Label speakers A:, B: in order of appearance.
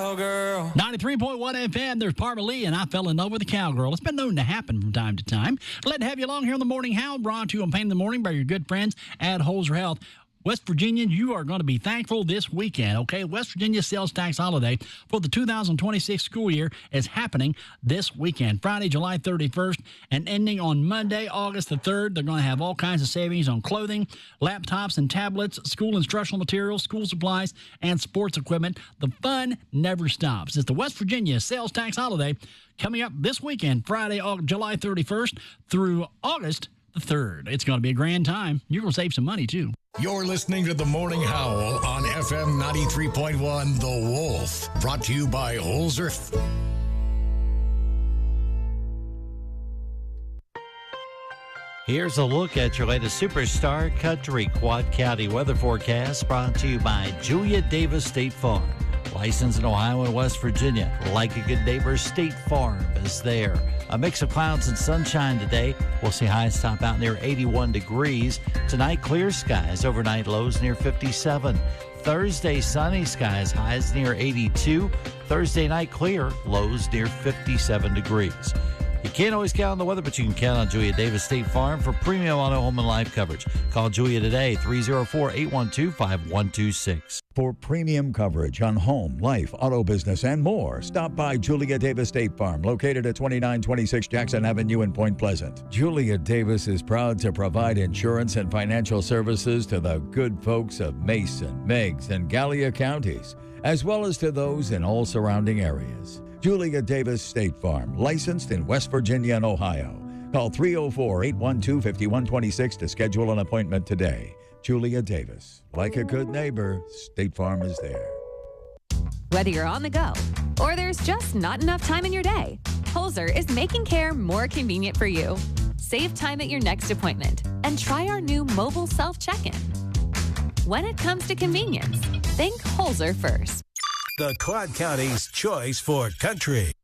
A: Girl.
B: 93.1 FM, there's Parma Lee, and I fell in love with a cowgirl. It's been known to happen from time to time. Glad to have you along here on the Morning Howl, brought to you on Pain in the Morning by your good friends at Holzer Health. West Virginians, you are going to be thankful this weekend, okay? West Virginia sales tax holiday for the 2026 school year is happening this weekend, Friday, July 31st, and ending on Monday, August the 3rd. They're going to have all kinds of savings on clothing, laptops and tablets, school instructional materials, school supplies, and sports equipment. The fun never stops. It's the West Virginia sales tax holiday coming up this weekend, Friday, July 31st through August the 3rd. It's going to be a grand time. You're going to save some money, too.
C: You're listening to The Morning Howl on FM 93.1 The Wolf. Brought to you by Holzer.
D: Here's a look at your latest Superstar Country Quad County weather forecast, brought to you by Julia Davis State Farm. Licensed in Ohio and West Virginia. Like a good neighbor, State Farm is there. A mix of clouds and sunshine today. We'll see highs top out near 81 degrees. Tonight, clear skies. Overnight lows near 57. Thursday, sunny skies. Highs near 82. Thursday night, clear. Lows near 57 degrees. You can't always count on the weather, but you can count on Julia Davis State Farm for premium auto, home, and life coverage. Call Julia today, 304-812-5126.
E: For premium coverage on home, life, auto business, and more, stop by Julia Davis State Farm, located at 2926 Jackson Avenue in Point Pleasant. Julia Davis is proud to provide insurance and financial services to the good folks of Mason, Meigs, and Gallia counties, as well as to those in all surrounding areas. Julia Davis State Farm, licensed in West Virginia and Ohio. Call 304-812-5126 to schedule an appointment today. Julia Davis. Like a good neighbor, State Farm is there.
F: Whether you're on the go or there's just not enough time in your day, Holzer is making care more convenient for you. Save time at your next appointment and try our new mobile self-check-in. When it comes to convenience, think Holzer first.
G: The Quad County's choice for country.